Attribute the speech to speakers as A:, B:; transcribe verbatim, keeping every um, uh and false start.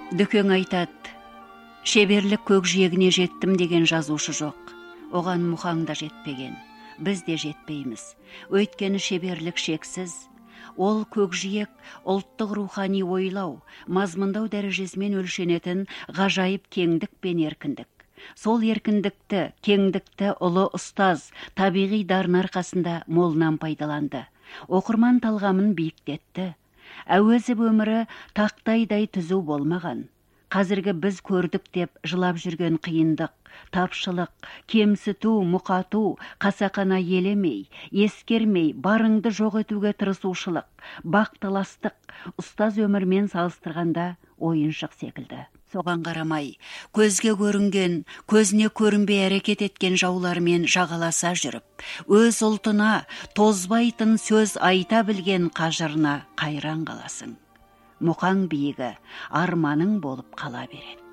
A: Дүкең айтат, шеберлік көкжиегіне жеттім деген жазушы жоқ. Оған мұхаң да жетпеген, біз де жетпейміз. Өйткені шеберлік шексіз. Ол көкжиек ұлттық рухани ойлау, мазмұндау дәрежесімен өлшенетін ғажайып кеңдік пен еркіндік. Сол еркіндікті, кеңдікті ұлы ұстаз табиғи дарын арқасында молынан пайдаланды. Оқырман талғамын биіктетті. Әуезов өмірі тақтайдай түзу болмаған. Қазіргі біз көрдік деп жылап жүрген қиындық, тапшылық, кемсіту, мұқату, қасақана елемей, ескермей, барыңды жоқ етуге тырысушылық, бақталастық, ұстаз өмірмен салыстырғанда ойыншық секілді. Соған қарамай, көзге көрінген, көзіне көрінбей әрекет еткен жаулармен жағаласа жүріп, өз ұлтына тозбайтын сөз айта білген қажырына қайран қаласың. Мұқаң биігі арманың болып қала береді.